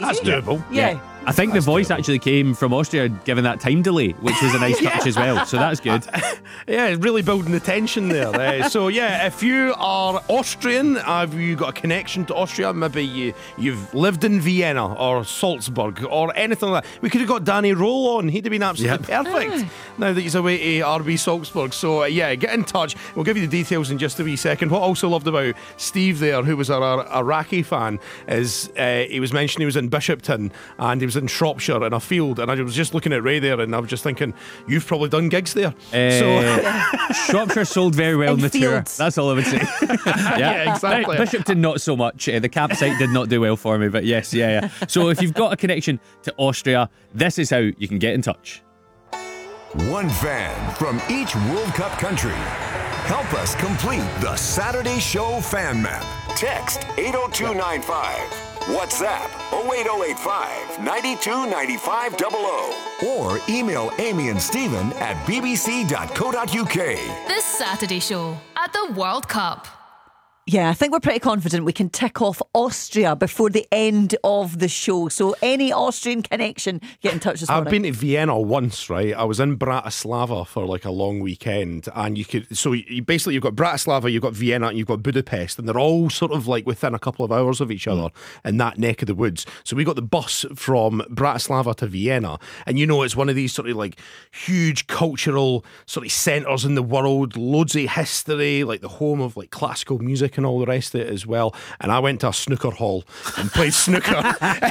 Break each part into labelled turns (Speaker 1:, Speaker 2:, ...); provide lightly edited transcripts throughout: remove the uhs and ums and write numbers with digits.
Speaker 1: That's doable.
Speaker 2: Yeah.
Speaker 3: I think the voice actually came from Austria, given that time delay, which was a nice touch as well. So that's good.
Speaker 1: Yeah, really building the tension there. So yeah, if you are Austrian, have you got a connection to Austria? Maybe you've lived in Vienna or Salzburg or anything like that. We could have got Danny Roll on. He'd have been absolutely perfect now that he's away to RB Salzburg. So yeah, get in touch. We'll give you the details in just a wee second. What I also loved about Steve there, who was our Iraqi fan, is he was mentioning he was in Bishopton and he was in Shropshire in a field, and I was just looking at Ray there and I was just thinking, you've probably done gigs there.
Speaker 3: Shropshire sold very well in the
Speaker 2: fields.
Speaker 3: tour. That's all I would say.
Speaker 1: Yeah, exactly.
Speaker 3: Bishopton not so much. The campsite did not do well for me, but yes, yeah. So if you've got a connection to Austria, this is how you can get in touch.
Speaker 4: One fan from each World Cup country. Help us complete the Saturday Show fan map. Text 80295. WhatsApp 08085 929500. Or email Amy and Stephen at bbc.co.uk.
Speaker 5: This Saturday Show at the World Cup.
Speaker 2: Yeah, I think we're pretty confident we can tick off Austria before the end of the show. So any Austrian connection, get in touch this morning.
Speaker 1: I've been to Vienna once, right? I was in Bratislava for like a long weekend, and you've got Bratislava, you've got Vienna, and you've got Budapest, and they're all sort of like within a couple of hours of each other in that neck of the woods. So we got the bus from Bratislava to Vienna, and it's one of these sort of like huge cultural sort of centres in the world, loads of history, like the home of like classical music and all the rest of it as well. And I went to a snooker hall and played snooker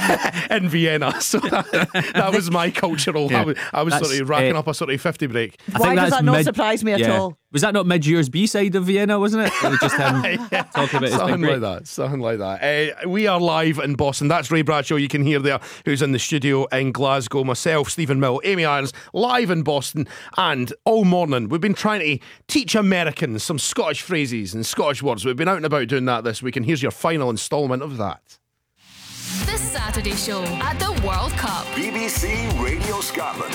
Speaker 1: in Vienna. So that was my cultural.
Speaker 2: Yeah.
Speaker 1: I was sort of racking up a sort of 50 break.
Speaker 2: Why does that not surprise me at all?
Speaker 3: Was that not mid-year's B-side of Vienna, wasn't it? It was just him talking about his
Speaker 1: something
Speaker 3: big
Speaker 1: like that. Something like that. We are live in Boston. That's Ray Bradshaw. You can hear there, who's in the studio in Glasgow. Myself, Stephen Mill, Amy Irons, live in Boston. And all morning we've been trying to teach Americans some Scottish phrases and Scottish words. We've been out and about doing that this week, and here's your final instalment of that.
Speaker 5: This Saturday Show at the World Cup.
Speaker 4: BBC Radio Scotland.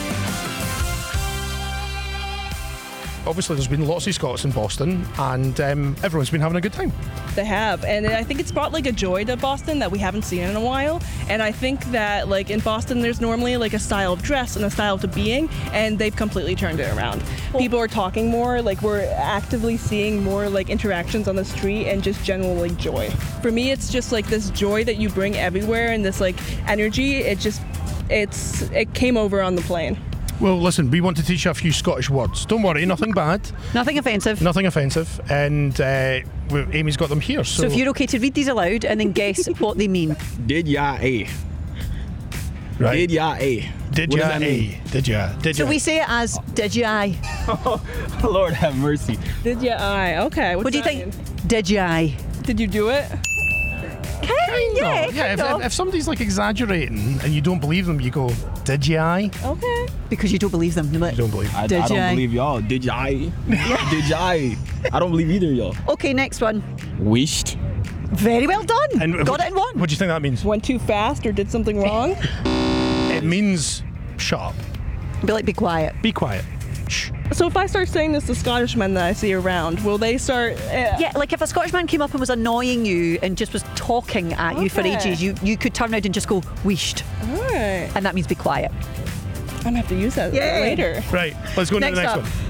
Speaker 1: Obviously, there's been lots of Scots in Boston, and everyone's been having a good time.
Speaker 6: They have, and I think it's brought like a joy to Boston that we haven't seen in a while. And I think that like in Boston, there's normally like a style of dress and a style to being, and they've completely turned it around. People are talking more, like we're actively seeing more like interactions on the street and just general like joy. For me, it's just like this joy that you bring everywhere and this like energy. It came over on the plane.
Speaker 1: Well, listen, we want to teach you a few Scottish words. Don't worry, nothing bad.
Speaker 2: Nothing offensive.
Speaker 1: Nothing offensive. And Amy's got them here.
Speaker 2: So if you're okay to read these aloud and then guess what they mean.
Speaker 7: Did ya a?
Speaker 1: Right.
Speaker 7: Did ya a?
Speaker 1: Did
Speaker 7: What
Speaker 1: ya
Speaker 7: does that mean?
Speaker 1: a? Did ya? Did
Speaker 2: So
Speaker 1: ya?
Speaker 2: we say it as, did you I?
Speaker 7: Lord have mercy.
Speaker 6: Did ya I? Okay.
Speaker 2: What do you think? Did you I?
Speaker 6: Did you do it?
Speaker 1: If somebody's like exaggerating and you don't believe them, you go, did ya I?
Speaker 6: Okay.
Speaker 2: Because you don't believe them.
Speaker 1: You don't believe them.
Speaker 7: I
Speaker 2: Did
Speaker 7: don't
Speaker 2: ya?
Speaker 7: believe y'all. Did ya I? Did ya I? I don't believe either of y'all.
Speaker 2: Okay, next one.
Speaker 7: Wished.
Speaker 2: Very well done.
Speaker 1: And
Speaker 2: Got it in one.
Speaker 1: What do you think that means?
Speaker 6: Went too fast or did something wrong?
Speaker 1: It means shut up.
Speaker 2: Be like, be quiet.
Speaker 1: Be quiet. Shh.
Speaker 6: So if I start saying this to Scottish men that I see around, will they start...
Speaker 2: Yeah, like if a Scottish man came up and was annoying you and just was talking at you for
Speaker 6: Okay.
Speaker 2: ages, you could turn around and just go, wished.
Speaker 6: All right.
Speaker 2: And that means be quiet.
Speaker 6: I'm going to have to use that later.
Speaker 1: Right, let's go to the next
Speaker 2: up,
Speaker 1: one.